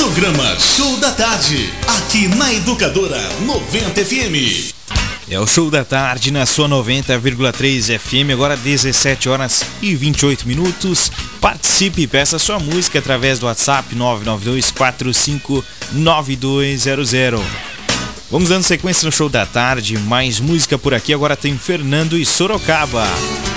Programa Show da Tarde, aqui na Educadora 90 FM. É o Show da Tarde na sua 90,3 FM, agora 17 horas e 28 minutos. Participe e peça sua música através do WhatsApp 992459200. Vamos dando sequência no Show da Tarde, mais música por aqui, agora tem Fernando e Sorocaba.